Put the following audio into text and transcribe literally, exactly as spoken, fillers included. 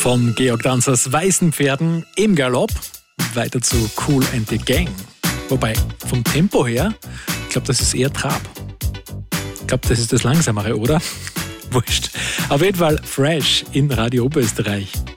Von Georg Danzers Weißen Pferden im Galopp weiter zu Kool and the Gang. Wobei, vom Tempo her, ich glaube, das ist eher Trab. Ich glaube, das ist das Langsamere, oder? Wurscht. Auf jeden Fall Fresh in Radio Oberösterreich.